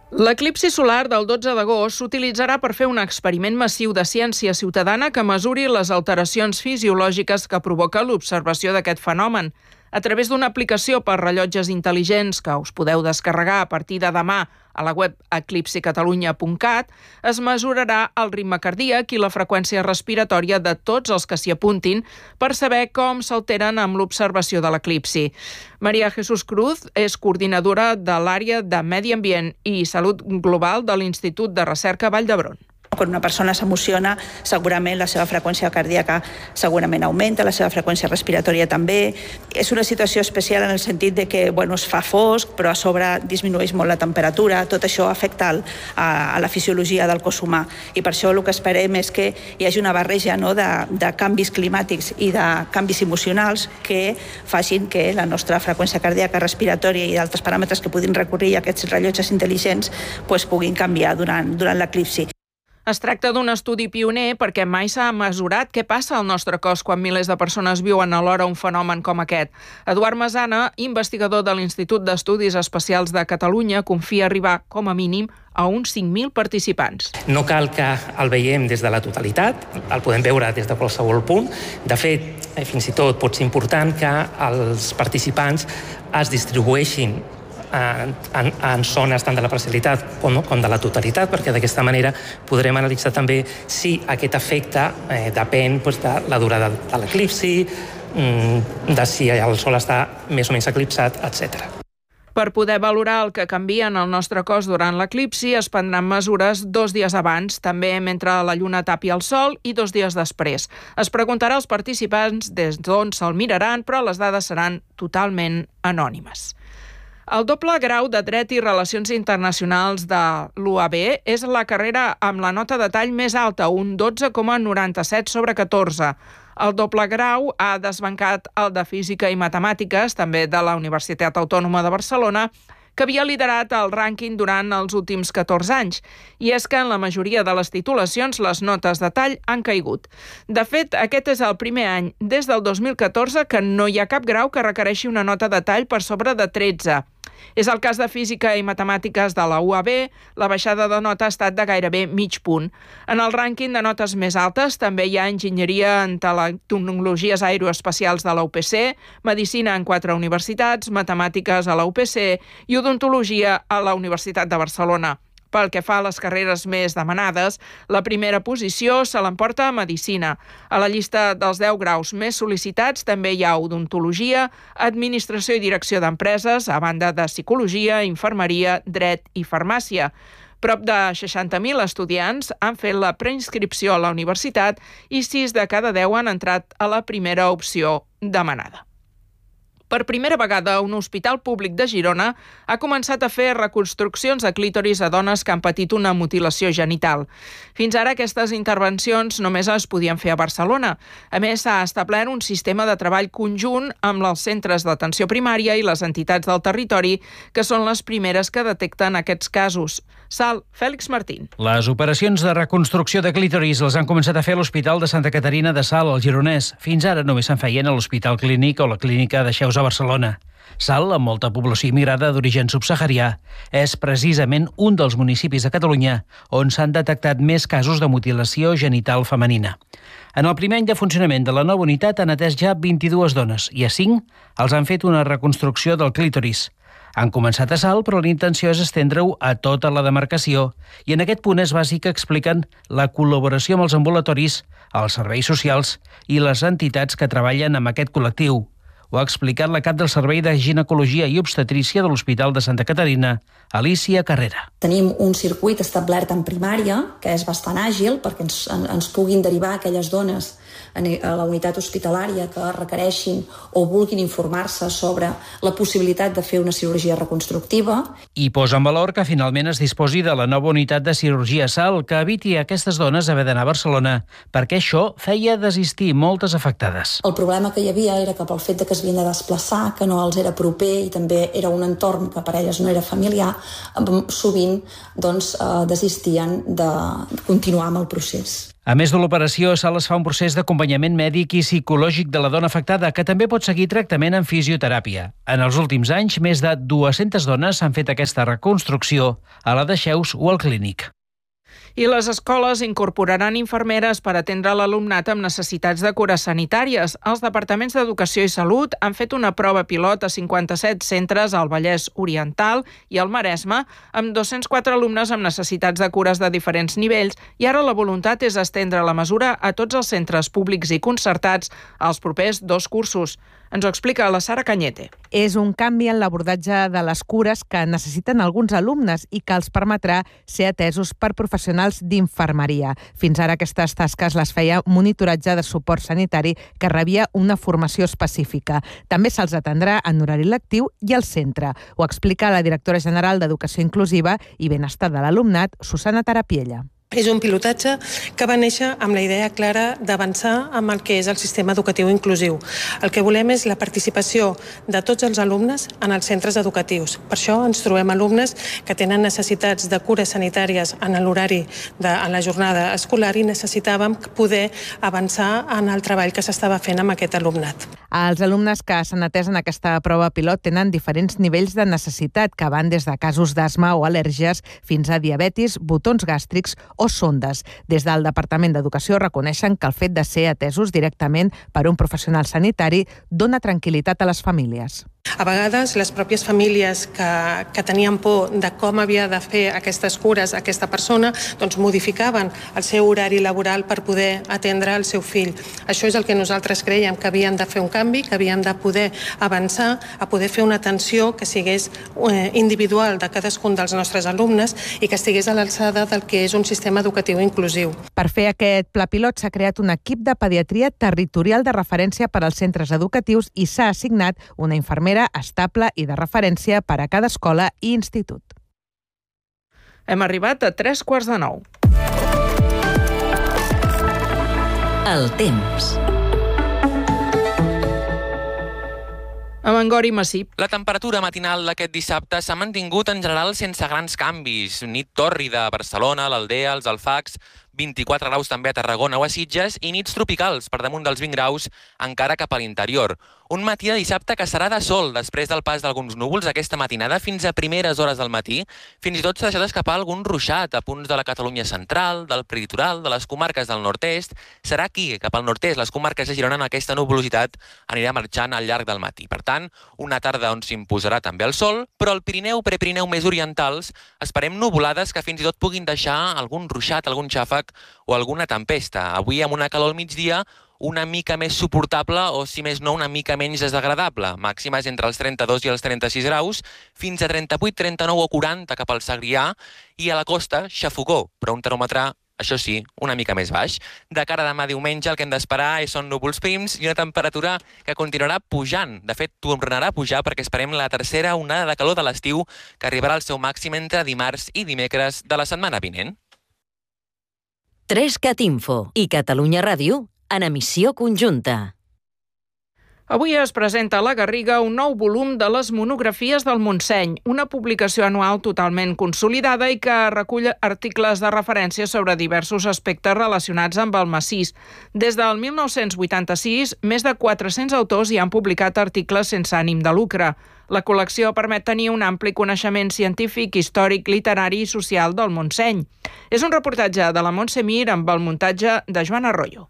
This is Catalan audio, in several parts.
L'eclipsi solar del 12 d'agost s'utilitzarà per fer un experiment massiu de ciència ciutadana que mesuri les alteracions fisiològiques que provoca l'observació d'aquest fenomen. A través d'una aplicació per rellotges intel·ligents que us podeu descarregar a partir de demà a la web eclipsicatalunya.cat, es mesurarà el ritme cardíac i la freqüència respiratòria de tots els que s'hi apuntin per saber com s'alteren amb l'observació de l'eclipsi. Maria Jesús Cruz és coordinadora de l'àrea de Medi Ambient i Salut Global de l'Institut de Recerca Vall d'Hebron. Quan una persona s'emociona, segurament la seva freqüència cardíaca segurament augmenta, la seva freqüència respiratòria també. És una situació especial en el sentit de que es fa fosc, però a sobre disminueix molt la temperatura. Tot això afecta a la fisiologia del cos humà. I per això el que esperem és que hi hagi una barreja de canvis climàtics i de canvis emocionals que facin que la nostra freqüència cardíaca, respiratòria i d'altres paràmetres que puguin recórrer a aquests rellotges intel·ligents puguin canviar durant l'eclipsi. Es tracta d'un estudi pioner perquè mai s'ha mesurat què passa al nostre cos quan milers de persones viuen alhora un fenomen com aquest. Eduard Masana, investigador de l'Institut d'Estudis Espacials de Catalunya, confia arribar, com a mínim, a uns 5.000 participants. No cal que el veiem des de la totalitat, el podem veure des de qualsevol punt. De fet, fins i tot pot ser important que els participants es distribueixin en zones tant de la parcialitat com de la totalitat, perquè d'aquesta manera podrem analitzar també si aquest efecte depèn de la durada de l'eclipsi, de si el Sol està més o menys eclipsat, etc. Per poder valorar el que canvia en el nostre cos durant l'eclipsi, es prendran mesures 2 dies abans, també mentre la Lluna tapi el Sol, i 2 dies després. Es preguntarà als participants des d'on se'l miraran, però les dades seran totalment anònimes. El doble grau de Dret i Relacions Internacionals de l'UAB és la carrera amb la nota de tall més alta, un 12,97 sobre 14. El doble grau ha desbancat el de Física i Matemàtiques, també de la Universitat Autònoma de Barcelona, que havia liderat el rànquing durant els últims 14 anys. I és que en la majoria de les titulacions les notes de tall han caigut. De fet, aquest és el primer any des del 2014 que no hi ha cap grau que requereixi una nota de tall per sobre de 13. És el cas de Física i Matemàtiques de la UAB, la baixada de nota ha estat de gairebé mig punt. En el rànquing de notes més altes també hi ha Enginyeria en Tecnologies Aeroespacials de la UPC, Medicina en 4 universitats, Matemàtiques a la UPC i Odontologia a la Universitat de Barcelona. Pel que fa a les carreres més demanades, la primera posició se l'emporta a Medicina. A la llista dels 10 graus més sol·licitats també hi ha Odontologia, Administració i Direcció d'Empreses, a banda de Psicologia, Infermeria, Dret i Farmàcia. Prop de 60.000 estudiants han fet la preinscripció a la universitat i 6 de cada 10 han entrat a la primera opció demanada. Per primera vegada, un hospital públic de Girona ha començat a fer reconstruccions de clítoris a dones que han patit una mutilació genital. Fins ara, aquestes intervencions només es podien fer a Barcelona. A més, s'ha establert un sistema de treball conjunt amb els centres d'atenció primària i les entitats del territori, que són les primeres que detecten aquests casos. Sal, Fèlix Martín. Les operacions de reconstrucció de clítoris les han començat a fer a l'Hospital de Santa Caterina de Salt, al Gironès. Fins ara només se'n feien a l'Hospital Clínic o la Clínica de Xeus a Barcelona. Salt, amb molta població immigrada d'origen subsaharià, és precisament un dels municipis de Catalunya on s'han detectat més casos de mutilació genital femenina. En el primer any de funcionament de la nova unitat han atès ja 22 dones i a 5 els han fet una reconstrucció del clítoris. Han començat a Salt, però la intenció és estendre-ho a tota la demarcació i en aquest punt és bàsic que expliquen la col·laboració amb els ambulatoris, els serveis socials i les entitats que treballen amb aquest col·lectiu. Ho ha explicat la cap del Servei de Ginecologia i Obstetrícia de l'Hospital de Santa Caterina, Alicia Carrera. Tenim un circuit establert en primària, que és bastant àgil, perquè ens puguin derivar aquelles dones a la unitat hospitalària que requereixin o vulguin informar-se sobre la possibilitat de fer una cirurgia reconstructiva. I posa en valor que finalment es disposi de la nova unitat de cirurgia Salt, que eviti a aquestes dones haver d'anar a Barcelona, perquè això feia desistir moltes afectades. El problema que hi havia era que pel fet de que es havien de desplaçar, que no els era proper i també era un entorn que per elles no era familiar, sovint desistien de continuar amb el procés. A més de l'operació, SAL es fa un procés d'acompanyament mèdic i psicològic de la dona afectada, que també pot seguir tractament en fisioteràpia. En els últims anys, més de 200 dones han fet aquesta reconstrucció a la Dexeus o al Clínic. I les escoles incorporaran infermeres per atendre l'alumnat amb necessitats de cures sanitàries. Els departaments d'Educació i Salut han fet una prova pilot a 57 centres al Vallès Oriental i al Maresme, amb 204 alumnes amb necessitats de cures de diferents nivells, i ara la voluntat és estendre la mesura a tots els centres públics i concertats als propers 2 cursos. Ens ho explica la Sara Cañete. És un canvi en l'abordatge de les cures que necessiten alguns alumnes i que els permetrà ser atesos per professionals d'infermeria. Fins ara aquestes tasques les feia monitoratge de suport sanitari que rebia una formació específica. També se'ls atendrà en horari lectiu i al centre. Ho explica la directora general d'Educació Inclusiva i Benestar de l'Alumnat, Susana Tarapiella. És un pilotatge que va néixer amb la idea clara d'avançar amb el que és el sistema educatiu inclusiu. El que volem és la participació de tots els alumnes en els centres educatius. Per això ens trobem alumnes que tenen necessitats de cures sanitàries en l'horari en la jornada escolar i necessitàvem poder avançar en el treball que s'estava fent amb aquest alumnat. Els alumnes que s'han atès en aquesta prova pilot tenen diferents nivells de necessitat, que van des de casos d'asma o al·lèrgies fins a diabetis, botons gàstrics o sondes. Des del Departament d'Educació reconeixen que el fet de ser atesos directament per un professional sanitari dona tranquil·litat a les famílies. A vegades les pròpies famílies que tenien por de com havia de fer aquestes cures a aquesta persona, doncs modificaven el seu horari laboral per poder atendre el seu fill. Això és el que nosaltres creiem, que havíem de fer un canvi, que havíem de poder avançar, a poder fer una atenció que sigués individual de cadascun dels nostres alumnes i que estigués a l'alçada del que és un sistema educatiu inclusiu. Per fer aquest pla pilot s'ha creat un equip de pediatria territorial de referència per als centres educatius i s'ha assignat una infermera estable i de referència per a cada escola i institut. Hem arribat a 8:45. El temps. A Mangor i Massip. La temperatura matinal d'aquest dissabte s'ha mantingut en general sense grans canvis. Nit tòrrida a Barcelona, l'Aldea, els Alfacs, 24 graus també a Tarragona o a Sitges i nits tropicals per damunt dels 20 graus encara cap a l'interior. Un matí de dissabte que serà de sol després del pas d'alguns núvols aquesta matinada fins a primeres hores del matí. Fins i tot s'ha deixat escapar algun ruixat a punts de la Catalunya central, del prelitoral, de les comarques del nord-est. Serà aquí, cap al nord-est, les comarques de Girona, en aquesta nuvolositat anirà marxant al llarg del matí. Per tant, una tarda on s'imposarà també el sol, però al Pirineu, Prepirineu més orientals, esperem nuvolades que fins i tot puguin deixar algun ruixat, algun xàfec o alguna tempesta. Avui amb una calor al migdia una mica més suportable o, si més no, una mica menys desagradable. Màximes entre els 32 i els 36 graus, fins a 38, 39 o 40 cap al Segrià i a la costa, xafogó, però un termòmetre, això sí, una mica més baix. De cara a demà diumenge el que hem d'esperar són núvols prims i una temperatura que continuarà pujant. De fet, tornarà a pujar perquè esperem la tercera onada de calor de l'estiu que arribarà al seu màxim entre dimarts i dimecres de la setmana vinent. 3CAT Info i Catalunya Ràdio en emissió conjunta. Avui es presenta a la Garriga un nou volum de les monografies del Montseny, una publicació anual totalment consolidada i que recull articles de referència sobre diversos aspectes relacionats amb el massís. Des del 1986, més de 400 autors hi han publicat articles sense ànim de lucre. La col·lecció permet tenir un ampli coneixement científic, històric, literari i social del Montseny. És un reportatge de la Montse Mir amb el muntatge de Joan Arroyo.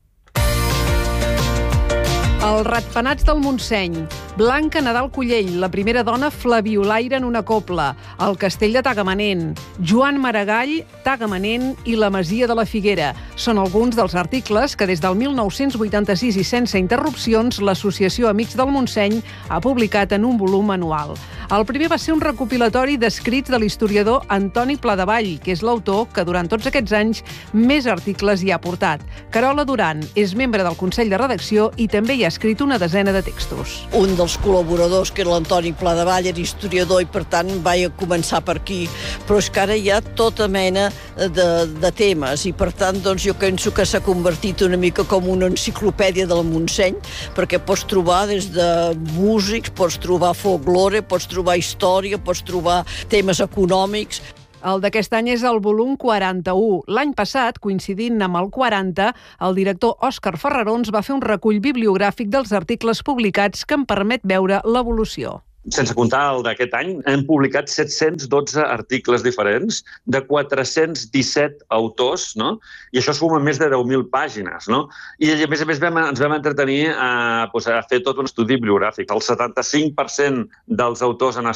Els ratpenats del Montseny, Blanca Nadal Cullell, la primera dona flabiolaire en una copla, el castell de Tagamanent, Joan Maragall, Tagamanent i la masia de la Figuera. Són alguns dels articles que des del 1986 i sense interrupcions l'Associació Amics del Montseny ha publicat en un volum anual. El primer va ser un recopilatori d'escrits de l'historiador Antoni Pladevall, que és l'autor que durant tots aquests anys més articles hi ha portat. Carola Duran és membre del Consell de Redacció i també hi ha escrit una desena de textos. Un dels col·laboradors, que era l'Antoni Pladevall, era historiador i per tant vaig començar per aquí, però és que ara hi ha tota mena de temes i per tant doncs, jo penso que s'ha convertit una mica com una enciclopèdia del Montseny, perquè pots trobar des de músics, pots trobar folklore, pots trobar història, pots trobar temes econòmics. El d'aquest any és el volum 41. L'any passat, coincidint amb el 40, el director Òscar Ferrarons va fer un recull bibliogràfic dels articles publicats que en permet veure l'evolució. Sense comptar el d'aquest any, hem publicat 712 articles diferents de 417 autors, no? I això suma més de 10.000 pàgines, no? I a més ens vam entretenir a fer tot un estudi bibliogràfic. El 75% dels autors han